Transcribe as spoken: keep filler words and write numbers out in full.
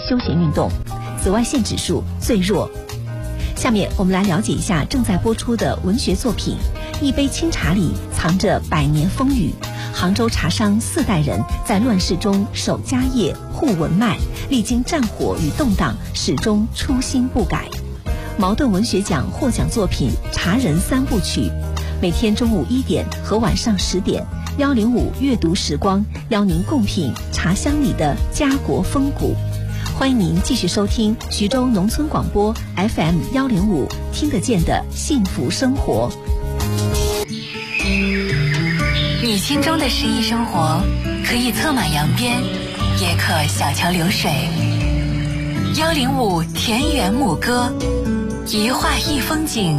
休闲运动，紫外线指数最弱。下面我们来了解一下正在播出的文学作品《一杯清茶里藏着百年风雨》。杭州茶商四代人在乱世中守家业、护文脉，历经战火与动荡，始终初心不改。茅盾文学奖获奖作品《茶人三部曲》，每天中午一点和晚上十点，幺零五阅读时光邀您共品茶香里的家国风骨。欢迎您继续收听徐州农村广播 F M 幺零五，听得见的幸福生活。 你心中的诗意生活，可以策马扬鞭，也可小桥流水。幺零五田园牧歌，一画一风景，